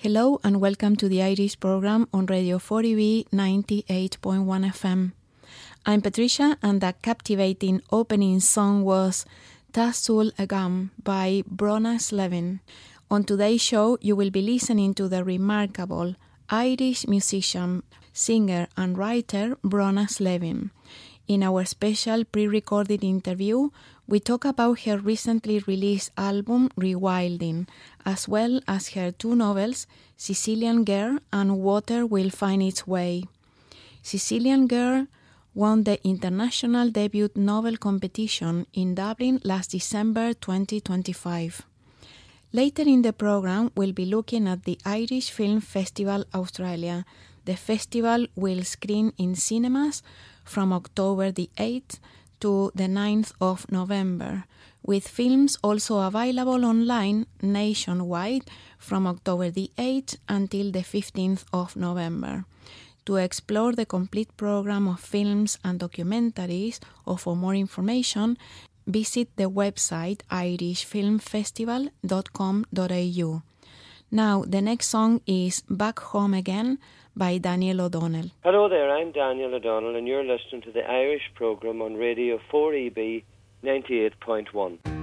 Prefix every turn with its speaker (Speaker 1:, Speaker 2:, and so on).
Speaker 1: Hello and welcome to the Irish program on Radio 4EB 98.1 FM. I'm Patricia and the captivating opening song was Tasul Agam by Brona Slevin. On today's show, you will be listening to the remarkable Irish musician, singer and writer Brona Slevin. In our special pre-recorded interview, we talk about her recently released album Rewilding, as well as her two novels, Sicilian Girl and Water Will Find Its Way. Sicilian Girl won the International Debut Novel Competition in Dublin last December 2025. Later in the program, we'll be looking at the Irish Film Festival Australia. The festival will screen in cinemas from October the 8th to the 9th of November, with films also available online nationwide from October the 8th until the 15th of November. To explore the complete program of films and documentaries, or for more information, visit the website irishfilmfestival.com.au. Now, the next song is Back Home Again by Daniel O'Donnell.
Speaker 2: Hello there, I'm Daniel O'Donnell and you're listening to the Irish programme on Radio 4EB 98.1.